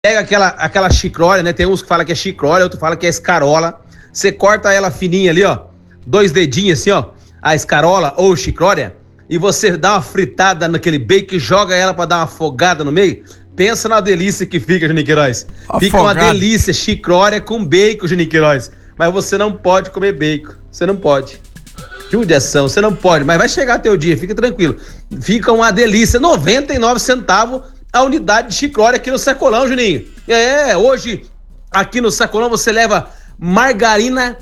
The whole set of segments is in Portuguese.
pega aquela chicrória, né? Tem uns que falam que é chicrória, outros falam que é escarola. Você corta ela fininha ali, ó. 2 dedinhos assim, ó. A escarola ou chicrória. E você dá uma fritada naquele bacon e joga ela pra dar uma afogada no meio. Pensa na delícia que fica, Juninho Queiroz. Fica uma delícia, chicrória com bacon, Juninho Queiroz. Mas você não pode comer bacon. Você não pode. Judiação, você não pode. Mas vai chegar teu dia, fica tranquilo. Fica uma delícia. 99 centavos a unidade de chicrória aqui no Sacolão, Juninho. Hoje aqui no Sacolão você leva margarina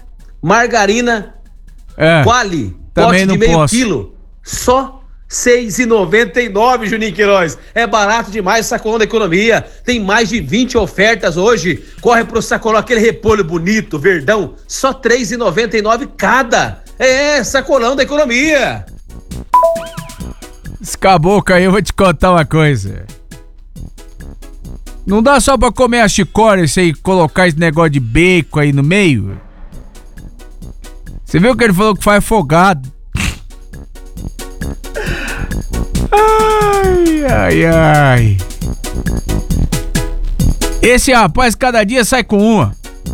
Quali, pote de meio quilo, só R$6,99, Juninho Queiroz. É barato demais, Sacolão da Economia. Tem mais de 20 ofertas hoje. Corre pro Sacolão, aquele repolho bonito, verdão, só R$3,99 cada. Sacolão da Economia. Esse caboclo aí, eu vou te contar uma coisa. Não dá só pra comer a chicória e colocar esse negócio de bacon aí no meio? Você viu que ele falou que faz afogado? Ai. Esse rapaz cada dia sai com uma.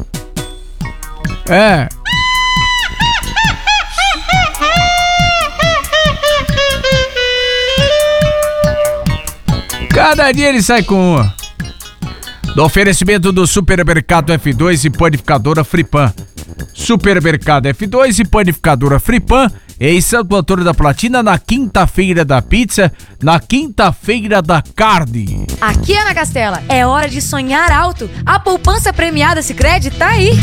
Cada dia ele sai com uma. Do oferecimento do Supermercado F2 e Panificadora Fripan. Supermercado F2 e Panificadora Fripan em Santo Antônio da Platina, na quinta-feira da pizza, na quinta-feira da carne. Aqui, Ana Castela, é hora de sonhar alto. A poupança premiada Sicredi tá aí.